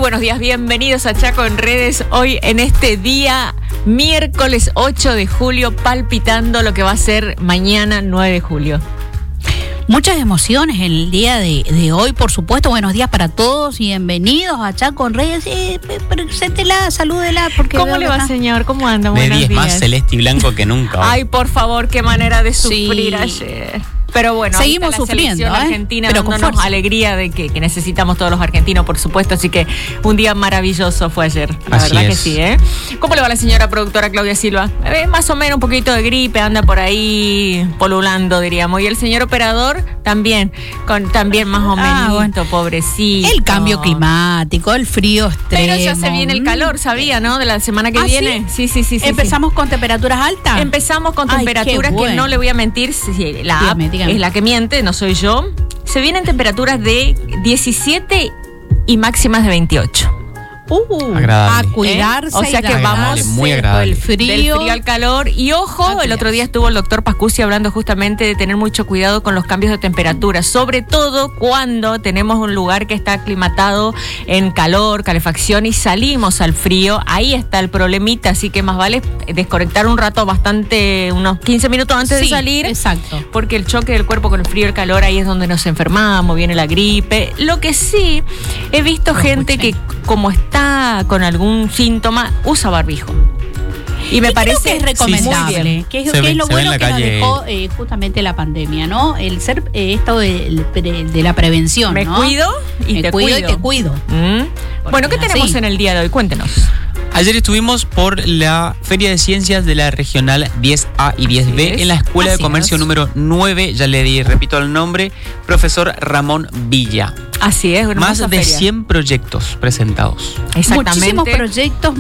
buenos días, bienvenidos a Chaco en Redes. Hoy en este día, miércoles 8 de julio, palpitando lo que va a ser mañana 9 de julio. Muchas emociones en el día de hoy, por supuesto. Buenos días para todos y bienvenidos a Chaco en Redes. Preséntela, salúdela. Porque ¿Cómo le va, señor? ¿Cómo anda? Buenos días. Más celeste y blanco que nunca. Ay, por favor, qué manera de sufrir ayer. Pero bueno, seguimos sufriendo, Argentina, pero dándonos alegría de que necesitamos todos los argentinos, por supuesto. Así que un día maravilloso fue ayer. La Así verdad es. que sí, ¿eh? ¿Cómo le va la señora productora Claudia Silva? Más o menos un poquito de gripe, anda por ahí polulando, diríamos. Y el señor operador también, también más o menos, bueno, pobrecito. El cambio climático, el frío extremo. Pero ya se viene el calor, ¿sabía, no? De la semana que viene. ¿Sí? Sí. ¿Empezamos con temperaturas altas? Empezamos con temperaturas que no le voy a mentir, la app es la que miente, no soy yo. Se vienen temperaturas de 17 y máximas de 28. Agradable. A cuidarse. O sea que vamos muy del frío al calor. Y ojo, el otro día estuvo el doctor Pascucci hablando justamente de tener mucho cuidado con los cambios de temperatura, sobre todo cuando tenemos un lugar que está aclimatado en calor, calefacción y salimos al frío. Ahí está el problemita, así que más vale desconectar un rato unos 15 minutos antes de salir. Exacto. Porque el choque del cuerpo con el frío y el calor, ahí es donde nos enfermamos, viene la gripe. Lo que sí, he visto gente que como está con algún síntoma, usa barbijo. Y me parece que es recomendable. Que es lo bueno que nos dejó justamente la pandemia, ¿no? El ser esto de la prevención, me ¿no? cuido y me te cuido. Y te cuido. Bueno, ¿qué tenemos en el día de hoy? Cuéntenos. Ayer estuvimos por la Feria de Ciencias de la Regional 10A y 10B en la Escuela de Comercio número 9, ya le repito el nombre, profesor Ramón Villa. Así es, más de feria. 100 proyectos presentados. Exactamente. Muchísimos proyectos,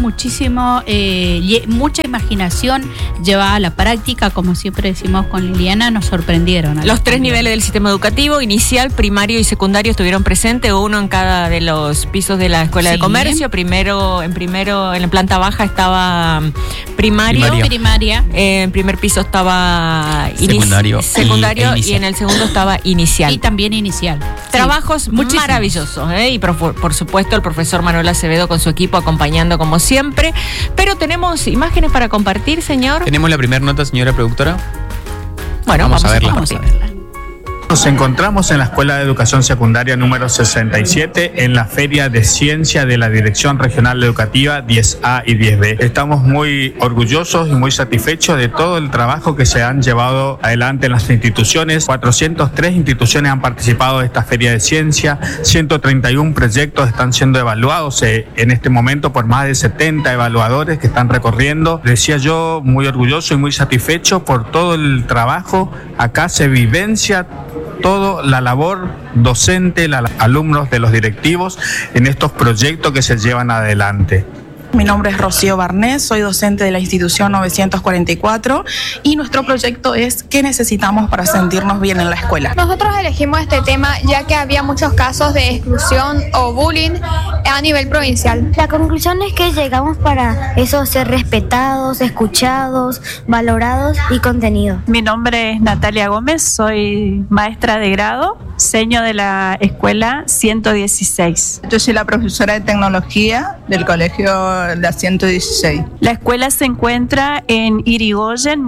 mucha imaginación llevada a la práctica, como siempre decimos con Liliana, nos sorprendieron. Los 3 niveles del sistema educativo, inicial, primario y secundario, estuvieron presentes, uno en cada de los pisos de la Escuela de Comercio. En la planta baja estaba primaria. En primer piso estaba secundario y en el segundo estaba inicial. Y también inicial. Trabajos maravillosos, y por supuesto el profesor Manuel Acevedo con su equipo acompañando como siempre. Pero tenemos imágenes para compartir, señor. ¿Tenemos la primera nota, señora productora? Bueno, vamos a verla. Nos encontramos en la Escuela de Educación Secundaria número 67 en la Feria de Ciencia de la Dirección Regional Educativa 10A y 10B. Estamos muy orgullosos y muy satisfechos de todo el trabajo que se han llevado adelante en las instituciones. 403 instituciones han participado de esta Feria de Ciencia, 131 proyectos están siendo evaluados en este momento por más de 70 evaluadores que están recorriendo. Decía yo, muy orgulloso y muy satisfecho por todo el trabajo. Acá se vivencia toda la labor docente, los alumnos de los directivos en estos proyectos que se llevan adelante. Mi nombre es Rocío Barnés, soy docente de la institución 944 y nuestro proyecto es ¿qué necesitamos para sentirnos bien en la escuela? Nosotros elegimos este tema ya que había muchos casos de exclusión o bullying a nivel provincial. La conclusión es que llegamos para eso, ser respetados, escuchados, valorados y contenidos. Mi nombre es Natalia Gómez, soy maestra de grado, seño de la escuela 116. Yo soy la profesora de tecnología del colegio la 116. La escuela se encuentra en Irigoyen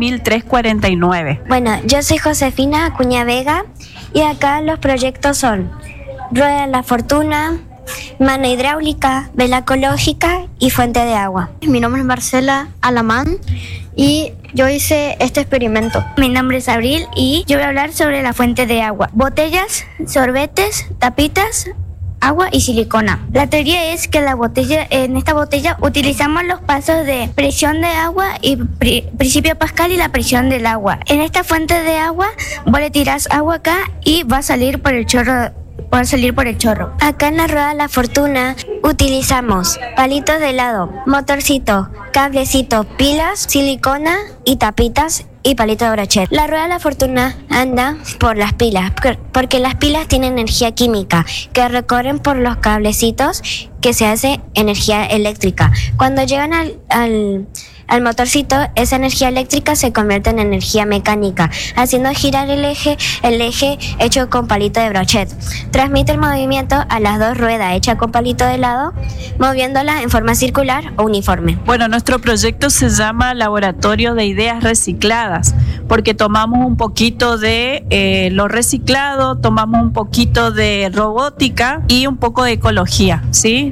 1349. Bueno, yo soy Josefina Acuña Vega y acá los proyectos son Rueda de la Fortuna, Mano Hidráulica, Vela Ecológica y Fuente de Agua. Mi nombre es Marcela Alamán y yo hice este experimento. Mi nombre es Abril y yo voy a hablar sobre la fuente de agua. Botellas, sorbetes, tapitas, agua y silicona. La teoría es que en esta botella utilizamos los pasos de presión de agua y principio Pascal y la presión del agua. En esta fuente de agua vos le tirás agua acá y va a salir por el chorro. Acá en la Rueda de la Fortuna utilizamos palitos de helado, motorcito, cablecito, pilas, silicona y tapitas y palito de brochet. La Rueda de la Fortuna anda por las pilas, porque las pilas tienen energía química que recorren por los cablecitos que se hace energía eléctrica. Cuando llegan al motorcito, esa energía eléctrica se convierte en energía mecánica, haciendo girar el eje hecho con palito de brochet. Transmite el movimiento a las dos ruedas hechas con palito de lado, moviéndolas en forma circular o uniforme. Bueno, nuestro proyecto se llama Laboratorio de Ideas Recicladas, porque tomamos un poquito de lo reciclado, tomamos un poquito de robótica y un poco de ecología, ¿sí?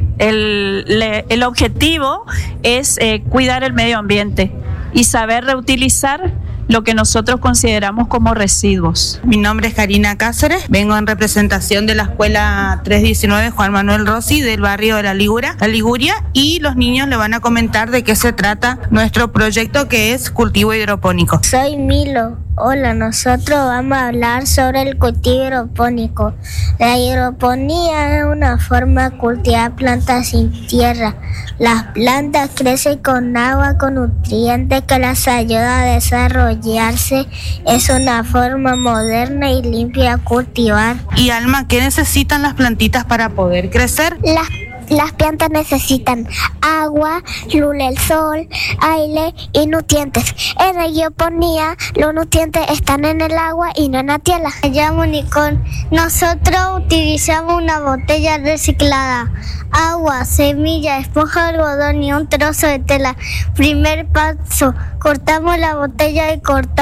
El objetivo es cuidar el medio ambiente y saber reutilizar lo que nosotros consideramos como residuos. Mi nombre es Karina Cáceres, vengo en representación de la Escuela 319 Juan Manuel Rossi del barrio de La Liguria, y los niños le van a comentar de qué se trata nuestro proyecto, que es cultivo hidropónico. Soy Milo. Hola, nosotros vamos a hablar sobre el cultivo hidropónico. La hidroponía es una forma de cultivar plantas sin tierra. Las plantas crecen con agua, con nutrientes que las ayuda a desarrollarse. Es una forma moderna y limpia de cultivar. Y Alma, ¿qué necesitan las plantitas para poder crecer? Las plantas necesitan agua, luz del sol, aire y nutrientes. En la hidroponía, los nutrientes están en el agua y no en la tierra. Me llamo Nicole. Nosotros utilizamos una botella reciclada, agua, semilla, esponja de algodón y un trozo de tela. Primer paso, cortamos la botella y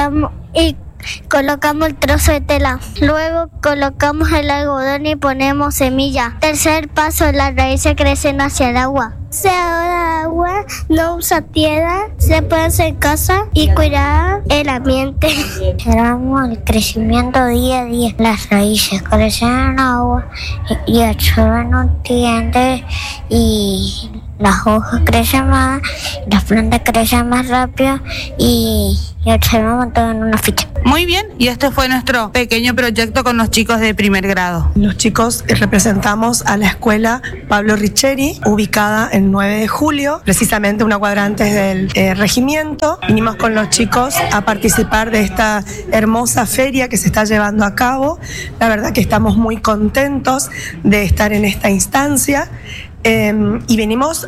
colocamos el trozo de tela. Luego colocamos el algodón y ponemos semilla. Tercer paso, las raíces crecen hacia el agua. Se ahorra agua, no usa tierra, se puede hacer casa y cuidar el ambiente. Observamos el crecimiento día a día. Las raíces crecen en agua y absorben nutrientes, y las hojas crecen más, las plantas crecen más rápido, y observamos todo en una ficha. Muy bien, y este fue nuestro pequeño proyecto con los chicos de primer grado. Los chicos representamos a la escuela Pablo Richeri, ubicada en 9 de julio, precisamente una cuadra antes del regimiento. Vinimos con los chicos a participar de esta hermosa feria que se está llevando a cabo. La verdad que estamos muy contentos de estar en esta instancia. Y venimos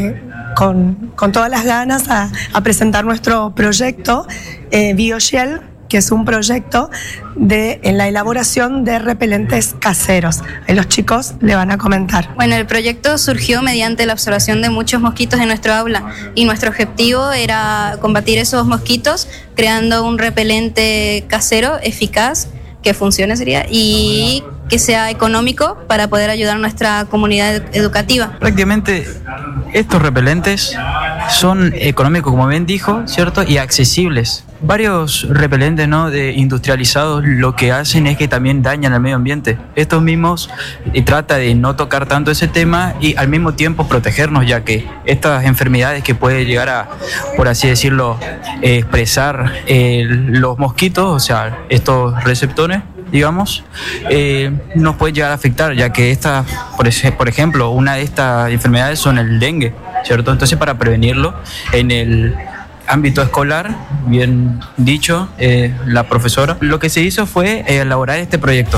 con todas las ganas a presentar nuestro proyecto BioShell, que es un proyecto en la elaboración de repelentes caseros. Ahí los chicos le van a comentar. Bueno, el proyecto surgió mediante la observación de muchos mosquitos en nuestro aula, y nuestro objetivo era combatir esos mosquitos creando un repelente casero eficaz, que funcione y que sea económico para poder ayudar a nuestra comunidad educativa. Prácticamente estos repelentes son económicos, como bien dijo, ¿cierto? Y accesibles. Varios repelentes, ¿no?, de industrializados, lo que hacen es que también dañan al medio ambiente. Estos mismos trata de no tocar tanto ese tema y al mismo tiempo protegernos, ya que estas enfermedades que puede llegar a, por así decirlo, expresar los mosquitos, o sea, estos receptores, digamos, nos puede llegar a afectar, ya que por ejemplo, una de estas enfermedades son el dengue, ¿cierto? Entonces, para prevenirlo en el ámbito escolar, bien dicho, la profesora, lo que se hizo fue elaborar este proyecto.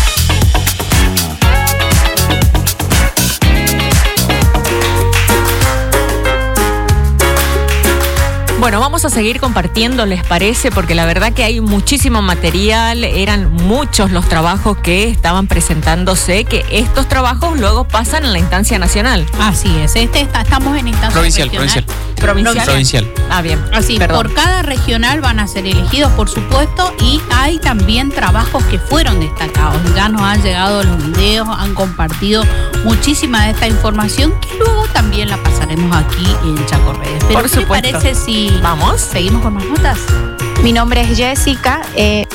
Bueno, vamos a seguir compartiendo, ¿les parece? Porque la verdad que hay muchísimo material, eran muchos los trabajos que estaban presentándose, que estos trabajos luego pasan en la instancia nacional. Así es, estamos en instancia provincial. Ah, bien. Así, por cada regional van a ser elegidos, por supuesto, y hay también trabajos que fueron destacados. Ya nos han llegado los videos, han compartido muchísima de esta información, que luego también la pasaremos aquí en Chaco Redes. Pero por supuesto. ¿qué te parece si vamos? Seguimos con más notas. Mi nombre es Jessica,